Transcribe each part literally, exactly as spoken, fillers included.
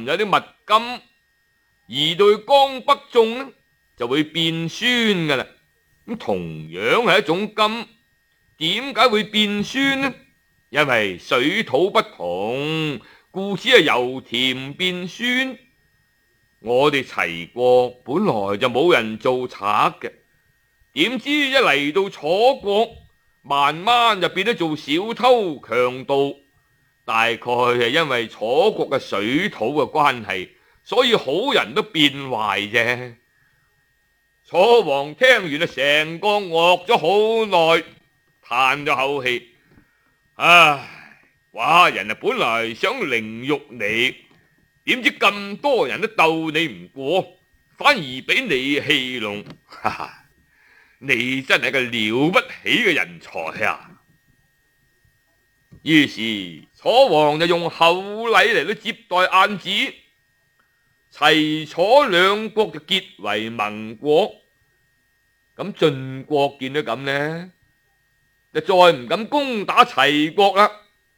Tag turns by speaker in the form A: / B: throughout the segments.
A: 含有啲蜜柑，移到去江北種呢，就會變酸噶啦。咁同樣係一種柑，點解會變酸呢？因為水土不同，故此係由甜變酸。我哋齊國本來就冇人做賊嘅，點知一嚟到楚國，慢慢就變咗做小偷強盜。大概係因為楚國嘅水土嘅關係，所以好人都變壞啫。楚王聽完啊，成個愕咗好耐，嘆咗口氣：唉，寡人啊本來想凌辱你，點知咁多人都鬥你唔過，反而俾你戲弄。哈哈，你真係個了不起嘅人才啊！於是楚王就用厚禮嚟到接待晏子，齊楚兩國就結為盟國。咁晉國見到咁呢，就再唔敢攻打齊國啦。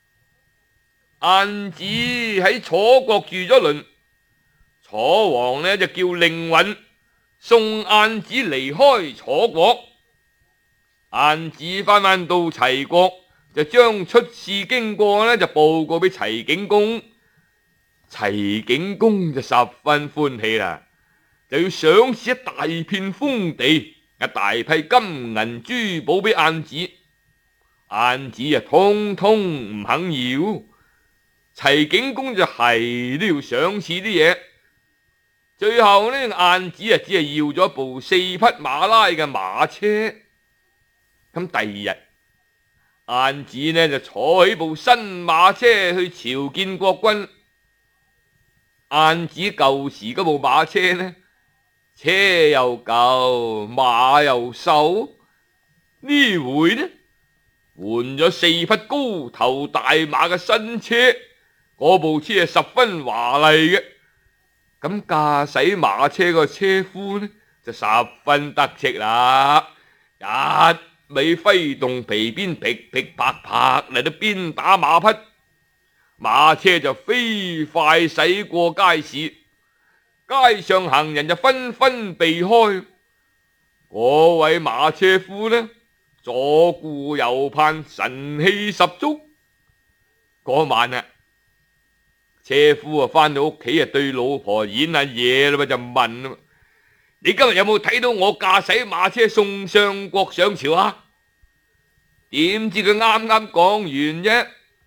A: 晏子喺楚國住咗輪，楚王呢就叫令尹送晏子離開楚國。晏子翻返到齊國，就將出事經過呢就報告俾齊景公。齊景公就十分歡喜啦，就要賞賜一大片封地，一大批金銀珠寶俾晏子。晏子啊，通通唔肯要。齊景公就係都要賞賜啲嘢。最後呢，晏子啊只係要咗一部四匹馬拉嘅馬車。咁第二日，晏子呢就坐起部新馬車去朝見國君。晏子舊時嗰部馬車呢，車又舊，馬又瘦。呢回呢，換咗四匹高頭大馬嘅新車，嗰部車係十分華麗嘅。咁駕駛馬車個車夫呢，就十分得戚啦，一味揮動皮鞭，噼噼啪啪嚟到鞭打馬匹。馬車就飛快駛過街市，街上行人就紛紛避開。嗰位馬車夫呢，左顧右盼，神氣十足。嗰晚啊，車夫啊翻到屋企啊，對老婆演下嘢啦，就問：你今日有冇睇到我駕駛馬車送相國上朝啊？點知佢啱啱講完啫，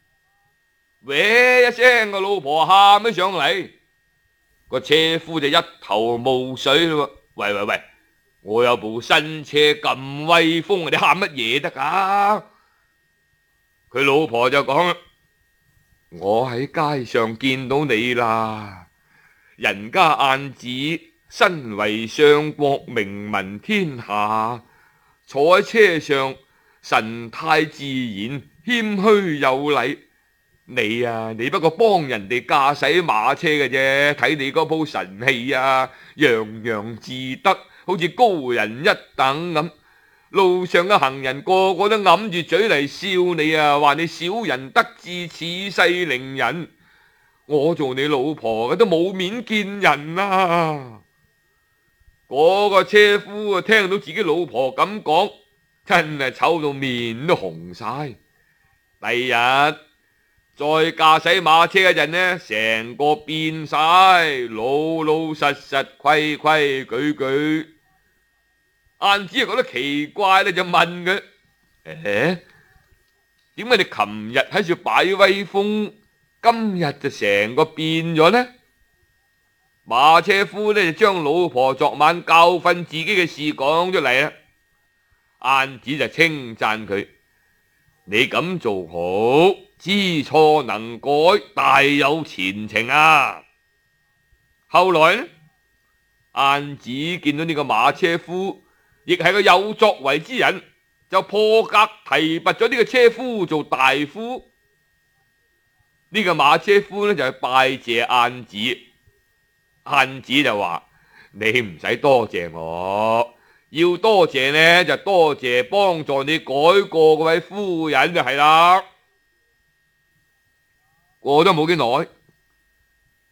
A: 喂一聲，個老婆喊咗上嚟，個車夫就一頭霧水啦。喂喂喂，我有部新車咁威風，你喊乜嘢得㗎？佢老婆就講：我喺街上見到你啦，人家晏子身為相國，名聞天下，坐喺車上神態自然，謙虛有禮。你啊，你不過幫人哋駕駛馬車嘅啫，睇你嗰鋪神氣啊，洋洋自得，好似高人一等咁。路上嘅行人個個都揞住嘴嚟笑你啊，話你小人得志，恃勢凌人。我做你老婆嘅都冇面見人啊！嗰個車夫啊，聽到自己老婆咁講，真係醜到面都紅晒。第日再駕駛馬車嗰陣呢，成個變晒，老老實實，規規矩矩。晏子又覺得奇怪咧，就問佢：誒，點解你琴日喺度擺威風，今日就成個變咗呢？馬車夫呢，就將老婆昨晚教訓自己嘅事講出嚟啦。晏子就稱讚佢：你咁做好，知錯能改，大有前程啊！後來呢，晏子見到呢個馬車夫亦係個有作為之人，就破格提拔咗呢個車夫做大夫。呢、這個馬車夫呢，就去拜謝晏子，晏子就話：你唔使多謝我，要多謝呢就多謝幫助你改過嗰位夫人就係啦。過咗冇幾耐，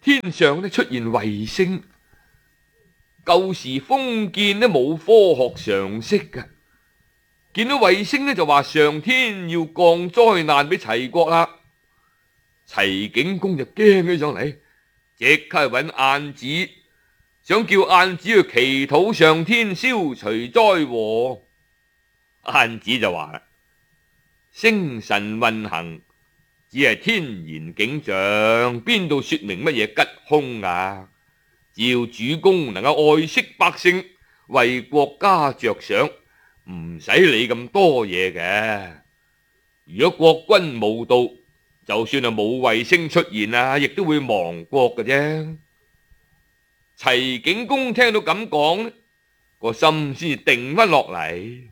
A: 天上呢出現衛星。舊時封建呢冇科學常識㗎，見到衛星呢就話上天要降災難俾齊國啦。齊景公就驚起上嚟，即刻去揾晏子，想叫晏子去祈禱上天消除災禍。晏子就話啦：星辰運行只係天然景象，邊度說明乜嘢吉凶啊？只要主公能夠愛惜百姓，為國家着想，唔使理咁多嘢嘅。如果國君無道，就算係冇衛星出現啊，亦都會亡國嘅啫。齊景公聽到咁講，個心先至定翻落嚟。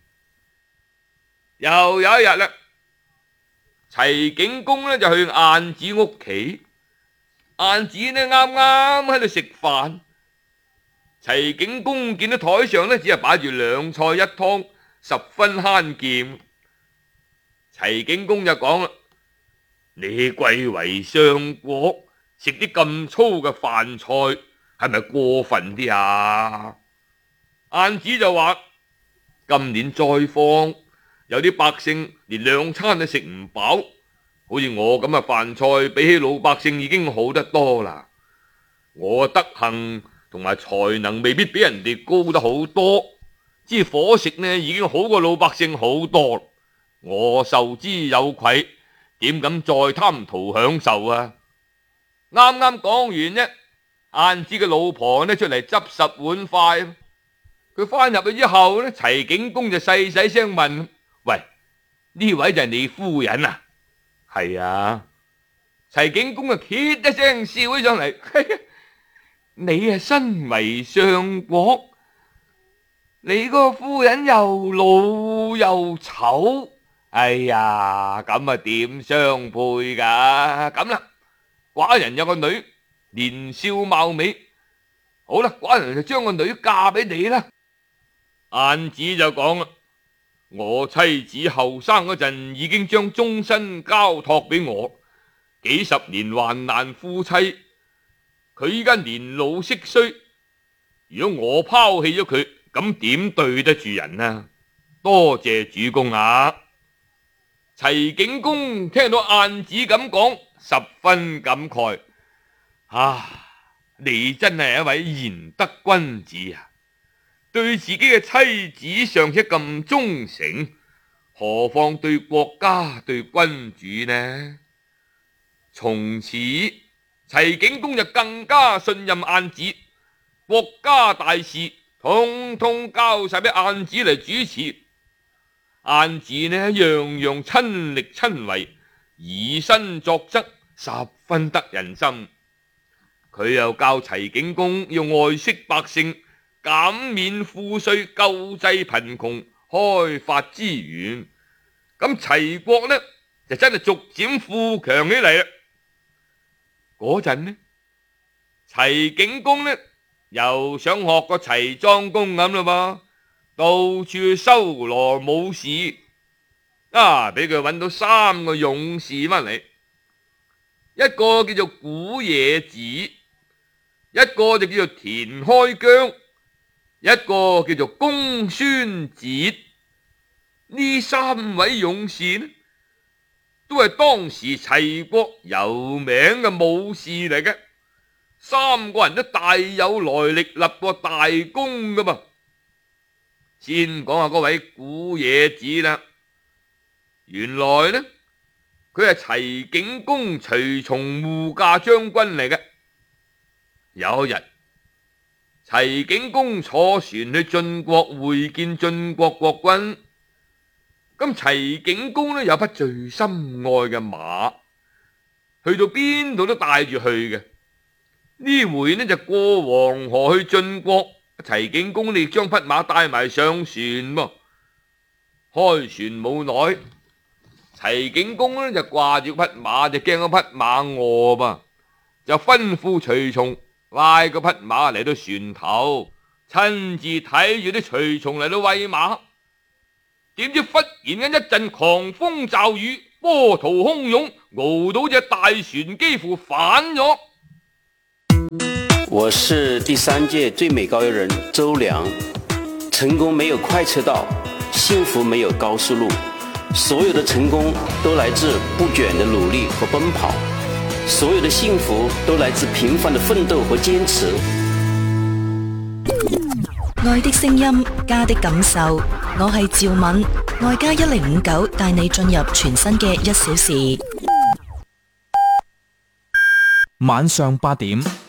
A: 又有一日啦，齊景公呢就去晏子屋企。晏子呢啱啱喺度食飯，齊景公見到台上呢只係擺住兩菜一湯，十分慳儉。齊景公就講啦：你貴為相國，食啲咁粗嘅飯菜，係咪過分啲啊？晏子就話：今年災荒，有啲百姓連兩餐都食唔飽。好似我咁嘅飯菜，比起老百姓已經好得多啦。我德行同埋才能未必比人哋高得好多，之伙食呢已經好過老百姓好多。我受之有愧，點敢再貪圖享受啊？啱啱講完啫，晏子嘅老婆呢出嚟執拾碗筷。佢翻入去之後呢，齊景公就細細聲問：喂，呢位就係你夫人啊？係啊。齊景公就揭一聲笑起上嚟，你係身為相國，你個夫人又老又醜，哎呀，咁啊點相配噶？咁啦，寡人有個女，年少貌美，好啦，寡人就將個女嫁俾你啦。晏子就講啦：我妻子後生嗰陣已經將終身交託俾我，幾十年患難夫妻，佢依家年老色衰，如果我拋棄咗佢，咁點對得住人啊？多謝主公啊！齊景公聽到晏子咁講，十分感慨，啊，你真係一位賢德君子啊！對自己嘅妻子尚且咁忠誠，何況對國家對君主呢？從此齊景公就更加信任晏子，國家大事通通交晒俾晏子嚟主持。晏子呢樣樣親力親為，以身作則，十分得人心。佢又教齊景公要愛惜百姓，減免賦稅，救濟貧窮，開發資源。咁齊國呢就真係逐漸富強起嚟啦。嗰陣呢，齊景公呢又想學個齊莊公咁啦噃，到處去搜羅武士，啊，俾佢揾到三個勇士翻嚟，一個叫做古冶子，一個就叫做田開疆，一個叫做公孫捷。呢三位勇士呢，都係當時齊國有名嘅武士嚟嘅，三個人都大有來歷，立過大功噶噃。先講下嗰位古冶子啦，原來呢，佢係齊景公隨從護駕將軍嚟嘅。有一日，齊景公坐船去晉國會見晉國國君。咁齊景公呢有匹最心愛嘅馬，去到邊度都帶住去嘅。呢回呢就過黃河去晉國，齊景公呢將匹馬帶埋上船噃。開船冇耐，齊景公呢就掛住匹馬，就驚嗰匹馬餓噃，就吩咐隨從拉個匹馬嚟到船頭，親自睇住啲隨從嚟到餵馬。點知忽然間一陣狂風驟雨，波濤洶湧，熬到隻大船幾乎反咗。
B: 我是第三届最美高邮人周良。成功没有快车道，幸福没有高速路，所有的成功都來自不倦的努力和奔跑，所有的幸福都來自平凡的奮鬥和堅持。
C: 愛的聲音，家的感受，我係趙敏，愛家一零五九帶你進入全新嘅一小時。
D: 晚上八點。